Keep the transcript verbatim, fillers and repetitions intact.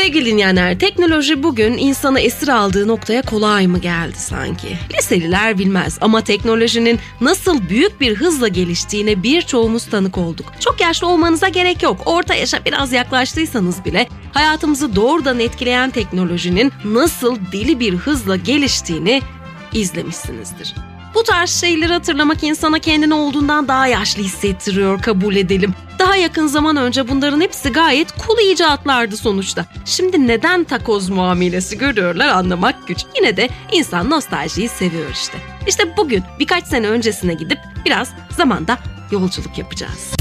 Sevgili dinleyenler, teknoloji bugün insanı esir aldığı noktaya kolay mı geldi sanki? Liseliler bilmez ama teknolojinin nasıl büyük bir hızla geliştiğine birçoğumuz tanık olduk. Çok yaşlı olmanıza gerek yok. Orta yaşa biraz yaklaştıysanız bile hayatımızı doğrudan etkileyen teknolojinin nasıl deli bir hızla geliştiğini izlemişsinizdir. Bu tarz şeyleri hatırlamak insana kendini olduğundan daha yaşlı hissettiriyor, kabul edelim. Daha yakın zaman önce bunların hepsi gayet cool icatlardı sonuçta. Şimdi neden takoz muamelesi görüyorlar anlamak güç. Yine de insan nostaljiyi seviyor işte. İşte bugün birkaç sene öncesine gidip biraz zamanda yolculuk yapacağız.